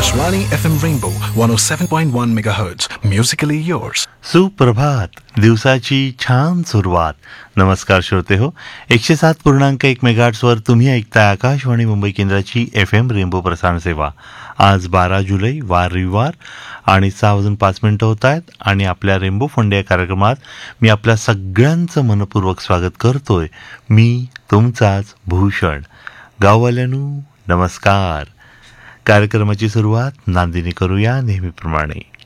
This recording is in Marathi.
Akashvani FM Rainbow 107.1 MHz. Musically yours. सुप्रभात, दिवसाची छान सुरुवात. नमस्कार श्रोते हो, 107.1 मेगाहर्ट्झवर तुम्ही ऐकताय आकाशवाणी मुंबई केंद्राची FM रेनबो प्रसारण सेवा. आज 12 जुलै वार रविवार आणि 6:05 होत आहेत आणि आपल्या रेनबो फंडे या कार्यक्रमात मी आपल्या सगळ्यांचं मनपूर्वक स्वागत करतोय. मी तुमचाच भूषण. गाववाल्यांनो नमस्कार. कार्यक्रमाची सुरुवात नांदीने करूया नेहमीप्रमाणे.